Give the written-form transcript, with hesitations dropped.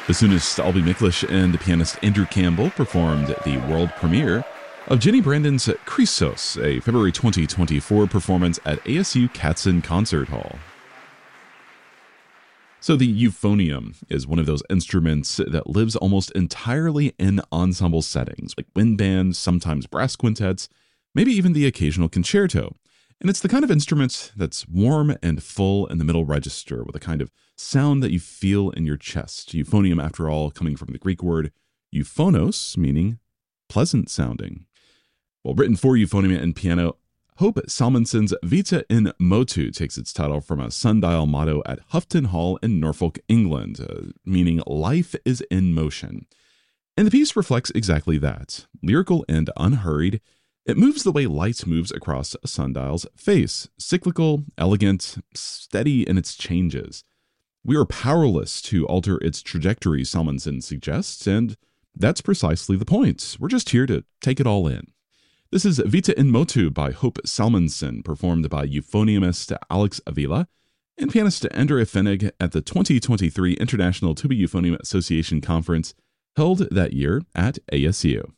Bassoonist Albie Miklish and the pianist Andrew Campbell performed the world premiere of Jenny Brandon's Chrysos, a February 2024 performance at ASU Katzen Concert Hall. So the euphonium is one of those instruments that lives almost entirely in ensemble settings, like wind bands, sometimes brass quintets, maybe even the occasional concerto. And it's the kind of instrument that's warm and full in the middle register with a kind of sound that you feel in your chest. Euphonium, after all, coming from the Greek word euphonos, meaning pleasant sounding. Well, written for euphonium and piano, Hope Salmonson's Vita in Motu takes its title from a sundial motto at Houghton Hall in Norfolk, England, meaning life is in motion. And the piece reflects exactly that. Lyrical and unhurried, it moves the way light moves across a sundial's face, cyclical, elegant, steady in its changes. We are powerless to alter its trajectory, Salmonson suggests, and that's precisely the point. We're just here to take it all in. This is Vita in Motu by Hope Salmonson, performed by euphoniumist Alex Avila and pianist Andrea Fenig at the 2023 International Tuba Euphonium Association Conference held that year at ASU.